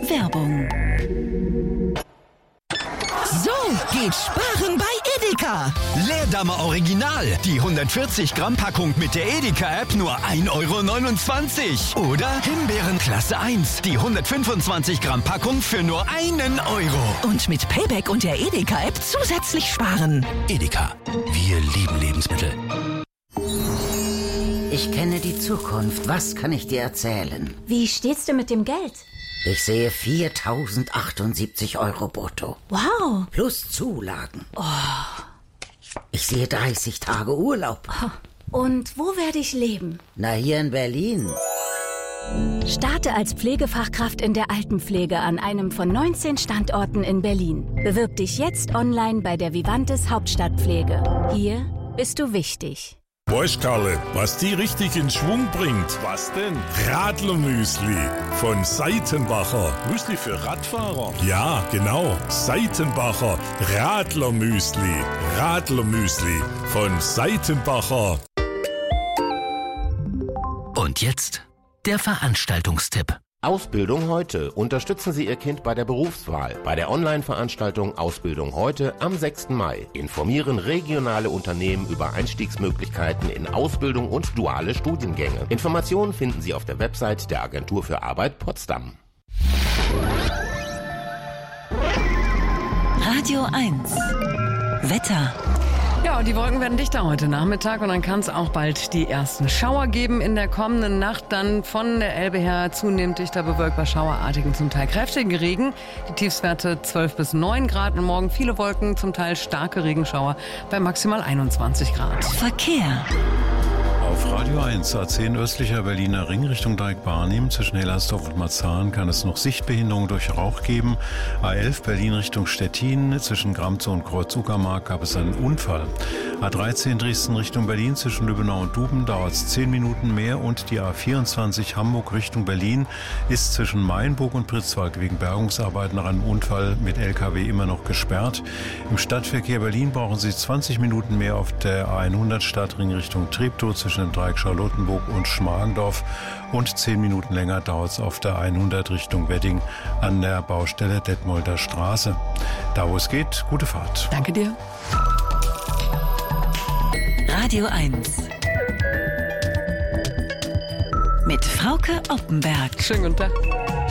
Werbung. So geht Sparen bei Edeka. Leerdammer Original. Die 140 Gramm Packung mit der Edeka-App nur 1,29 €. Oder Himbeeren Klasse 1. Die 125 Gramm Packung für nur €1. Und mit Payback und der Edeka-App zusätzlich sparen. Edeka. Wir lieben Lebensmittel. Ich kenne die Zukunft. Was kann ich dir erzählen? Wie steht's denn mit dem Geld? Ich sehe 4.078 € brutto. Wow. Plus Zulagen. Ich sehe 30 Tage Urlaub. Und wo werde ich leben? Na, hier in Berlin. Starte als Pflegefachkraft in der Altenpflege an einem von 19 Standorten in Berlin. Bewirb dich jetzt online bei der Vivantes Hauptstadtpflege. Hier bist du wichtig. Weißt, Karle, was die richtig in Schwung bringt? Was denn? Radlermüsli von Seitenbacher. Müsli für Radfahrer? Ja, genau. Seitenbacher Radlermüsli. Radlermüsli von Seitenbacher. Und jetzt der Veranstaltungstipp. Ausbildung heute. Unterstützen Sie Ihr Kind bei der Berufswahl. Bei der Online-Veranstaltung Ausbildung heute am 6. Mai. Informieren regionale Unternehmen über Einstiegsmöglichkeiten in Ausbildung und duale Studiengänge. Informationen finden Sie auf der Website der Agentur für Arbeit Potsdam. Radio 1. Wetter. Ja, und die Wolken werden dichter heute Nachmittag und dann kann es auch bald die ersten Schauer geben. In der kommenden Nacht dann von der Elbe her zunehmend dichter bewölkt bei schauerartigen, zum Teil kräftigen Regen. Die Tiefstwerte 12 bis 9 Grad und morgen viele Wolken, zum Teil starke Regenschauer bei maximal 21 Grad. Verkehr. Auf Radio 1, A10 östlicher Berliner Ring Richtung Dreieck-Barnim zwischen Hellersdorf und Marzahn kann es noch Sichtbehinderung durch Rauch geben. A11 Berlin Richtung Stettin zwischen Gramzow und Kreuz-Uckermark gab es einen Unfall. A13 Dresden Richtung Berlin zwischen Lübbenau und Duben dauert es 10 Minuten mehr und die A24 Hamburg Richtung Berlin ist zwischen Mainburg und Pritzwalk wegen Bergungsarbeiten nach einem Unfall mit LKW immer noch gesperrt. Im Stadtverkehr Berlin brauchen Sie 20 Minuten mehr auf der A100 Stadtring Richtung Treptow zwischen dem Dreieck Charlottenburg und Schmargendorf und 10 Minuten länger dauert es auf der 100 Richtung Wedding an der Baustelle Detmolder Straße. Da wo es geht, gute Fahrt. Danke dir. Radio 1. Mit Frauke Oppenberg. Schönen guten Tag.